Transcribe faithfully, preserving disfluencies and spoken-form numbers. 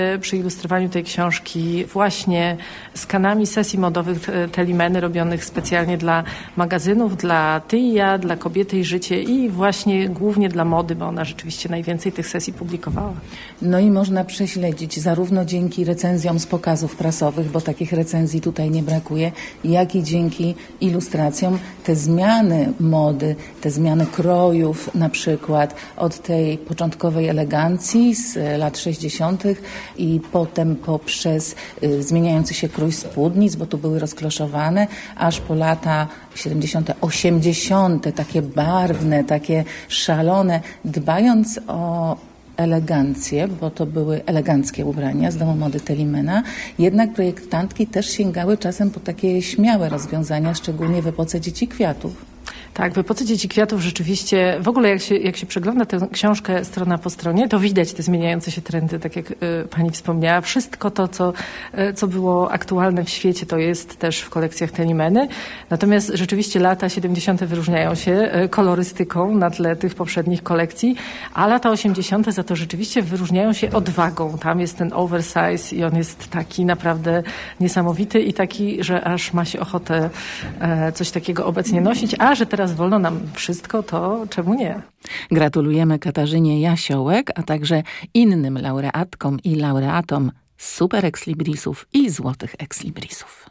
Przy ilustrowaniu tej książki właśnie skanami sesji modowych Telimeny robionych specjalnie dla magazynów, dla Ty i ja, dla Kobiety i Życie i właśnie głównie dla mody, bo ona rzeczywiście najwięcej tych sesji publikowała. No i można prześledzić zarówno dzięki recenzjom z pokazów prasowych, bo takich recenzji tutaj nie brakuje, jak i dzięki ilustracjom te zmiany mody, te zmiany krojów na przykład od tej początkowej elegancji z lat sześćdziesiątych i potem poprzez y, zmieniający się krój spódnic, bo tu były rozkloszowane, aż po lata siedemdziesiąte, osiemdziesiąte, takie barwne, takie szalone, dbając o elegancję, bo to były eleganckie ubrania z domu mody Telimena, jednak projektantki też sięgały czasem po takie śmiałe rozwiązania, szczególnie w epoce Dzieci Kwiatów. Tak, w epoce Dzieci Kwiatów rzeczywiście, w ogóle jak się, jak się przegląda tę książkę strona po stronie, to widać te zmieniające się trendy, tak jak y, pani wspomniała. Wszystko to, co, y, co było aktualne w świecie, to jest też w kolekcjach Telimeny. Natomiast rzeczywiście lata siedemdziesiąte wyróżniają się y, kolorystyką na tle tych poprzednich kolekcji, a lata osiemdziesiąte za to rzeczywiście wyróżniają się odwagą. Tam jest ten oversize i on jest taki naprawdę niesamowity i taki, że aż ma się ochotę y, coś takiego obecnie nosić, a że teraz wolno nam wszystko, to czemu nie? Gratulujemy Katarzynie Jasiołek, a także innym laureatkom i laureatom Super Exlibrisów i Złotych Exlibrisów.